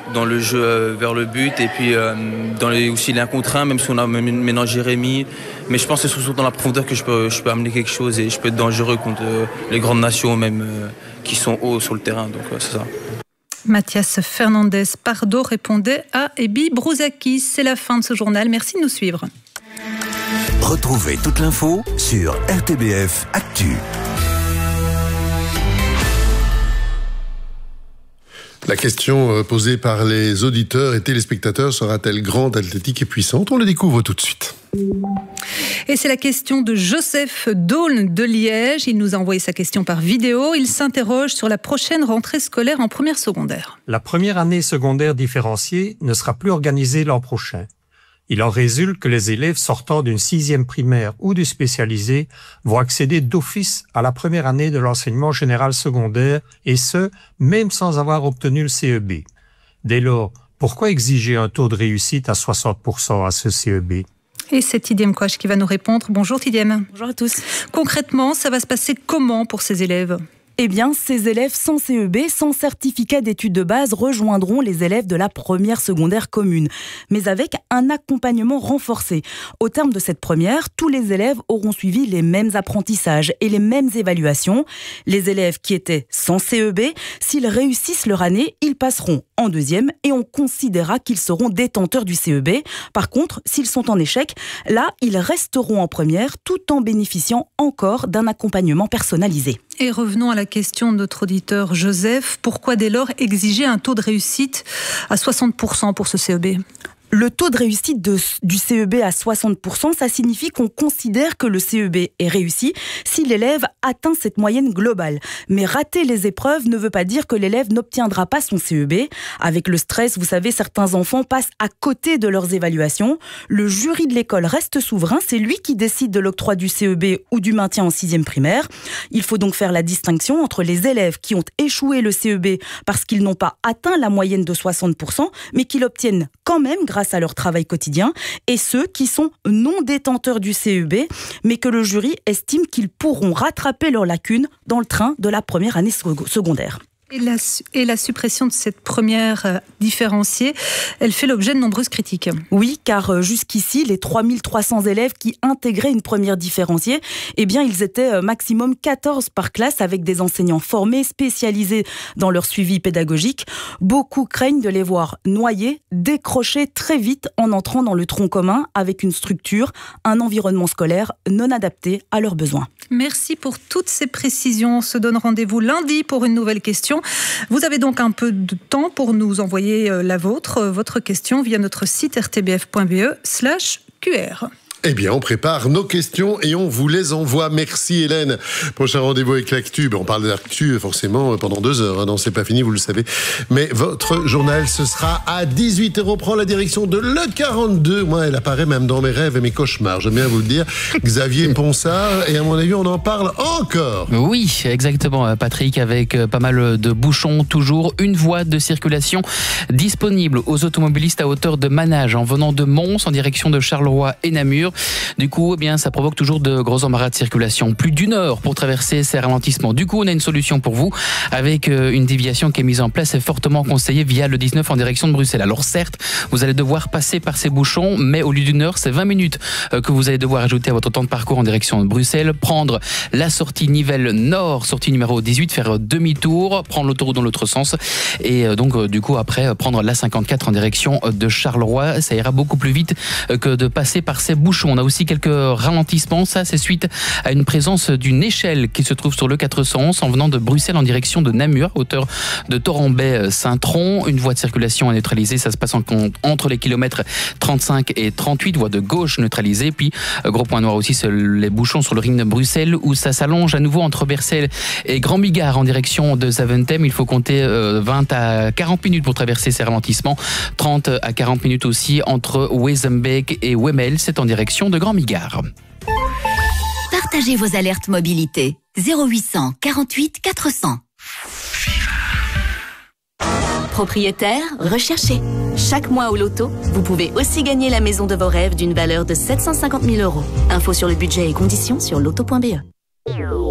dans le jeu vers le but et puis aussi l'un contre un, même si on a maintenant Jérémy. Mais je pense que c'est surtout dans la profondeur que je peux amener quelque chose et je peux être dangereux contre les grandes nations même qui sont hauts sur le terrain. Donc c'est ça. Mathias Fernandez Pardo répondait à Ebi Brouzakis. C'est la fin de ce journal. Merci de nous suivre. Retrouvez toute l'info sur RTBF Actu. La question posée par les auditeurs et téléspectateurs sera-t-elle grande, athlétique et puissante ? On le découvre tout de suite. Et c'est la question de Joseph Daulne de Liège. Il nous a envoyé sa question par vidéo. Il s'interroge sur la prochaine rentrée scolaire en première secondaire. La première année secondaire différenciée ne sera plus organisée l'an prochain. Il en résulte que les élèves sortant d'une 6e primaire ou du spécialisé vont accéder d'office à la première année de l'enseignement général secondaire, et ce, même sans avoir obtenu le CEB. Dès lors, pourquoi exiger un taux de réussite à 60% à ce CEB ? Et c'est Tidiem Kouach qui va nous répondre. Bonjour Tidiem. Bonjour à tous. Concrètement, ça va se passer comment pour ces élèves ? Eh bien, ces élèves sans CEB, sans certificat d'études de base, rejoindront les élèves de la première secondaire commune, mais avec un accompagnement renforcé. Au terme de cette première, tous les élèves auront suivi les mêmes apprentissages et les mêmes évaluations. Les élèves qui étaient sans CEB, s'ils réussissent leur année, ils passeront en deuxième et on considérera qu'ils seront détenteurs du CEB. Par contre, s'ils sont en échec, là, ils resteront en première tout en bénéficiant encore d'un accompagnement personnalisé. Et revenons à la question de notre auditeur Joseph. Pourquoi dès lors exiger un taux de réussite à 60% pour ce CEB ? Le taux de réussite du CEB à 60%, ça signifie qu'on considère que le CEB est réussi si l'élève atteint cette moyenne globale. Mais rater les épreuves ne veut pas dire que l'élève n'obtiendra pas son CEB. Avec le stress, vous savez, certains enfants passent à côté de leurs évaluations. Le jury de l'école reste souverain, c'est lui qui décide de l'octroi du CEB ou du maintien en 6e primaire. Il faut donc faire la distinction entre les élèves qui ont échoué le CEB parce qu'ils n'ont pas atteint la moyenne de 60%, mais qui l'obtiennent quand même grâce à leur travail quotidien, et ceux qui sont non détenteurs du CEB, mais que le jury estime qu'ils pourront rattraper leurs lacunes dans le train de la première année secondaire. Et la suppression de cette première différenciée, elle fait l'objet de nombreuses critiques. Oui, car jusqu'ici, les 3300 élèves qui intégraient une première différenciée, eh bien, ils étaient maximum 14 par classe avec des enseignants formés, spécialisés dans leur suivi pédagogique. Beaucoup craignent de les voir noyer, décrocher très vite en entrant dans le tronc commun avec une structure, un environnement scolaire non adapté à leurs besoins. Merci pour toutes ces précisions. On se donne rendez-vous lundi pour une nouvelle question. Vous avez donc un peu de temps pour nous envoyer votre question via notre site rtbf.be/QR. Eh bien, on prépare nos questions et on vous les envoie. Merci Hélène. Prochain rendez-vous avec l'actu. On parle de l'actu forcément pendant 2 heures. Non, c'est pas fini, vous le savez. Mais votre journal, ce sera à 18h. On prend la direction de l'E42. Moi, elle apparaît même dans mes rêves et mes cauchemars. J'aime bien vous le dire. Xavier Ponsard. Et à mon avis, on en parle encore. Oui, exactement, Patrick, avec pas mal de bouchons. Toujours une voie de circulation disponible aux automobilistes à hauteur de Manage en venant de Mons en direction de Charleroi et Namur. Du coup, eh bien, ça provoque toujours de gros embarras de circulation. Plus d'1 heure pour traverser ces ralentissements. Du coup, on a une solution pour vous avec une déviation qui est mise en place et fortement conseillée via le 19 en direction de Bruxelles. Alors certes, vous allez devoir passer par ces bouchons, mais au lieu d'1 heure, c'est 20 minutes que vous allez devoir ajouter à votre temps de parcours en direction de Bruxelles. Prendre la sortie Nivelles Nord, sortie numéro 18, faire demi-tour, prendre l'autoroute dans l'autre sens et donc du coup après prendre la 54 en direction de Charleroi. Ça ira beaucoup plus vite que de passer par ces bouchons. On a aussi quelques ralentissements, ça c'est suite à une présence d'une échelle qui se trouve sur le 411 en venant de Bruxelles en direction de Namur, hauteur de Torrambay-Saint-Tron. Une voie de circulation à neutraliser, ça se passe entre les kilomètres 35 et 38, voie de gauche neutralisée. Puis gros point noir aussi, c'est les bouchons sur le ring de Bruxelles où ça s'allonge à nouveau entre Bercel et Grand Bigard en direction de Zaventem. Il faut compter 20 à 40 minutes pour traverser ces ralentissements, 30 à 40 minutes aussi entre Wezenbeek et Wemmel, c'est en direction de Grand Bigard. Partagez vos alertes mobilité 0800 48 400. Propriétaire, recherché. Chaque mois au loto, vous pouvez aussi gagner la maison de vos rêves d'une valeur de 750 000 €. Info sur le budget et conditions sur loto.be.